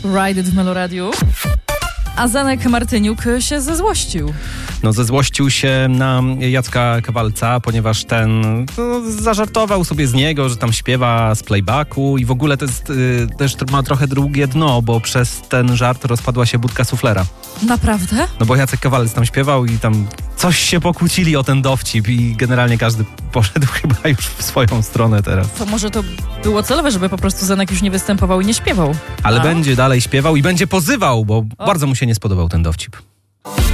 Ride It w Meloradiu. A Zenek Martyniuk się zezłościł. No zezłościł się na Jacka Kowalca, ponieważ ten zażartował sobie z niego, że tam śpiewa z playbacku i w ogóle to jest, też ma trochę drugie dno, bo przez ten żart rozpadła się budka suflera. Naprawdę? No bo Jacek Kowalec tam śpiewał i tam coś się pokłócili o ten dowcip i generalnie każdy poszedł chyba już w swoją stronę teraz. To może to było celowe, żeby po prostu Zenek już nie występował i nie śpiewał. Ale będzie dalej śpiewał i będzie pozywał, bo bardzo mu się nie spodobał ten dowcip.